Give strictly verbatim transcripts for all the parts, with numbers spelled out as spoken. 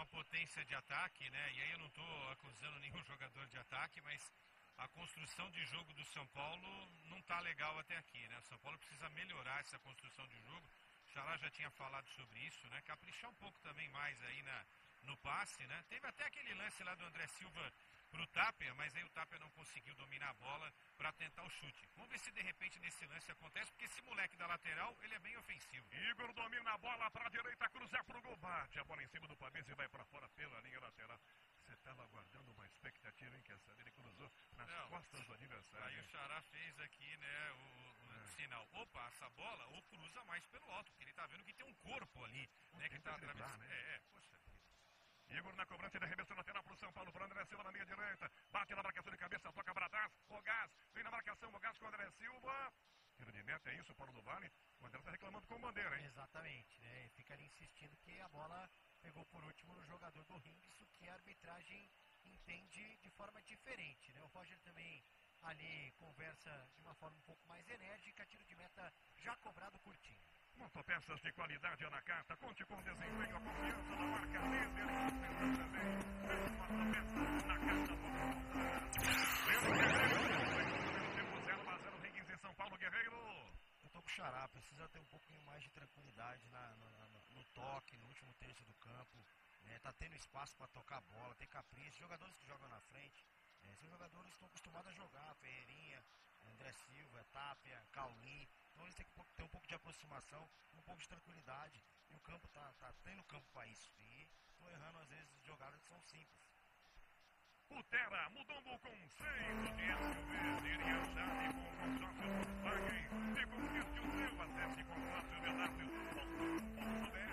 potência de ataque, né? E aí eu não estou acusando nenhum jogador de ataque, mas a construção de jogo do São Paulo não está legal até aqui, né? O São Paulo precisa melhorar essa construção de jogo. O Xará já tinha falado sobre isso, né? Caprichar um pouco também mais aí na, no passe, né? Teve até aquele lance lá do André Silva pro Tapia, mas aí o Tapia não conseguiu dominar a bola para tentar o chute. Vamos ver se de repente nesse lance acontece, porque esse moleque da lateral, ele é bem ofensivo. Igor domina a bola para a direita, cruzar pro gol, bate a bola em cima do Pavês e vai para fora pela linha lateral. Você estava aguardando uma expectativa, hein, que essa ele cruzou nas não, costas do adversário. Aí o Xará fez aqui, né, o, o é. sinal. Ou passa a bola, ou cruza mais pelo alto, porque ele tá vendo que tem um corpo ali, um né, que tá atravessando. Né? É, é, poxa. Igor na cobrança de arremesso lateral para o São Paulo, para André Silva na linha direita. Bate na marcação de cabeça, toca para trás. Ogás, vem na marcação, Ogás com o André Silva. Tiro de meta, é isso, Paulo do Vale. O André está reclamando com o bandeira, hein? Exatamente, né? Fica ali insistindo que a bola pegou por último no jogador do Rings, o que a arbitragem entende de forma diferente, né? O Roger também ali conversa de uma forma um pouco mais enérgica, tiro de meta já cobrado curtinho. Motopeças de qualidade na carta, conte com desempenho, a confiança da marca líder. Também, motopeças na carta, Pedro Guerreiro, tempo zero a zero, Rings em São Paulo, Guerreiro. Eu tô com o Xará, precisa ter um pouquinho mais de tranquilidade na, no, no, no toque, no último terço do campo. Né? Tá tendo espaço para tocar a bola, tem capricho. Jogadores que jogam na frente, né? São jogadores que estão acostumados a jogar, Ferreirinha, André Silva, Tapia, Cauli. Então eles têm que ter um pouco de aproximação, um pouco de tranquilidade. E o campo tá, tá tendo campo para isso. E estão errando às vezes jogadas que são simples. Putera, mudando o conceito de S U V, iria chave com consórcio Volkswagen e conquiste o seu, acesse consórcio v w ponto b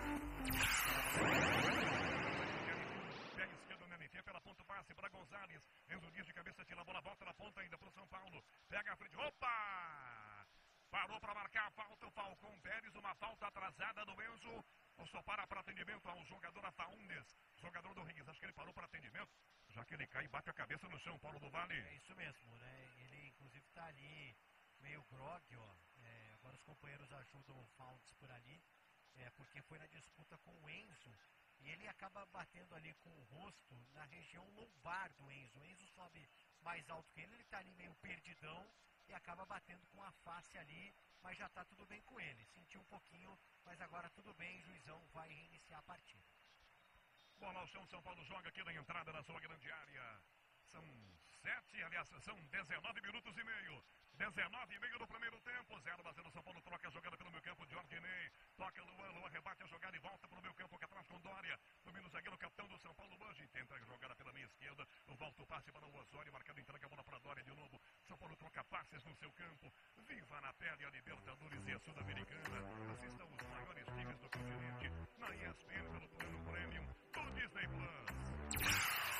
r. Pé esquerdo na M F pela ponta passe para Gonzalez. Enzo Dias de cabeça tira a bola, volta na ponta ainda para o São Paulo. Pega a frente, opa! Parou para marcar a falta o Falcão Pérez, uma falta atrasada do Enzo. Ou só para para atendimento ao jogador Ataúndes, jogador do Rings. Acho que ele parou para atendimento, já que ele cai e bate a cabeça no chão, Paulo do Vale. É isso mesmo, né? Ele inclusive está ali meio grog, ó. É, agora os companheiros ajudam o Founds por ali, é, porque foi na disputa com o Enzo. E ele acaba batendo ali com o rosto na região lombar do Enzo. O Enzo sobe mais alto que ele, ele está ali meio perdidão e acaba batendo com a face ali, mas já está tudo bem com ele. Sentiu um pouquinho, mas agora tudo bem, juizão vai reiniciar a partida. Bola ao chão, São Paulo joga aqui na entrada da sua grande área. São sete, aliás, são dezenove minutos e meio. dezenove e meio do primeiro tempo. zero a zero, São Paulo troca a jogada pelo meio campo. Jordinei toca Luan, Luan rebate a jogada e volta para o meio campo, que atrás com Dória. Domina o zagueiro, capitão do São Paulo hoje. Tenta a jogada pela minha esquerda. Volta o passe para o Osório, marcado, entrega a bola para Dória de novo. São Paulo troca passes no seu campo. Viva na pele a Libertadores e a Sul-Americana. Assistam os maiores times do continente na E S P N pelo plano Premium do Disney Plus.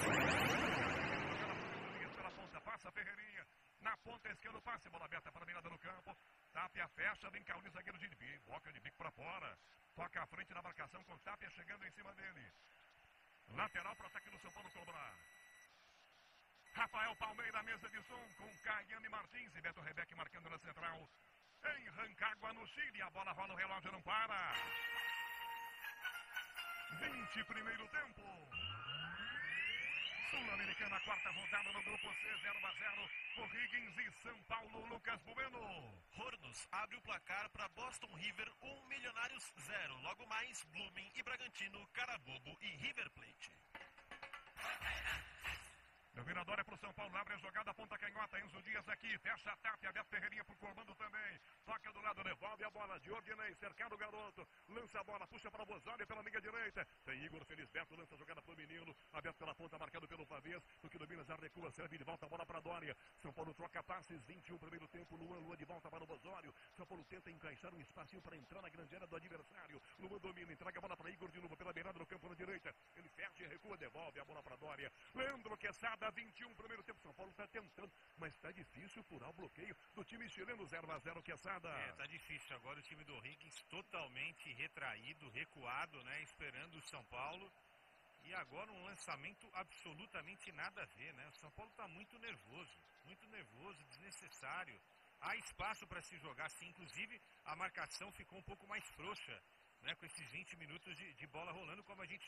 Pela ponta, passa Ferreirinha. Na ponta esquerda, passe, bola aberta para a mirada no campo. Tapia fecha, vem Cauli, zagueiro de bico. Boca de bico para fora. Toca à frente na marcação com Tapia chegando em cima dele. Lateral para o ataque do São Paulo cobrar. Rafael Palmeira, mesa de som com Caiane Martins e Beto Rebeck marcando na central. Em Rancagua, no Chile, a bola rola, o relógio não para. vinte primeiro tempo. Sul-Americana, quarta rodada no grupo C, zero a zero. O'Higgins e São Paulo, Lucas Bueno. Hornos abre o placar para Boston River, um Milionários zero. Logo mais, Blooming e Bragantino, Carabobo e River Plate. Dominador é pro São Paulo, abre a jogada, ponta canhota, Enzo Dias aqui, fecha a Tapia, Beto Ferreirinha pro comando também, toca do lado, devolve a bola, Diognei, cercado o garoto, lança a bola, puxa para o Bozani pela linha direita, tem Igor Felisberto, lança a jogada pro menino, aberto pela ponta, marcado pelo Pavês, no que domina, já recua, serve de volta a bola para Dória, São Paulo troca passes, vinte e um primeiro tempo, Luan, Luan de volta para o Bozório, São Paulo tenta encaixar um espacinho para entrar na grande área do adversário, Luan domina, entrega a bola para Igor de novo, pela beirada do campo na direita, ele fecha e recua, devolve a bola para Dória, Leandro Quesada, vinte e um primeiro tempo, São Paulo está tentando, mas está difícil furar o bloqueio do time chileno, zero a zero, Quesada. É, tá difícil agora o time do Higgins totalmente retraído, recuado, né, esperando o São Paulo, e agora um lançamento absolutamente nada a ver, né, o São Paulo está muito nervoso, muito nervoso, desnecessário, há espaço para se jogar, sim, inclusive a marcação ficou um pouco mais frouxa, né, com esses vinte minutos de, de bola rolando, como a gente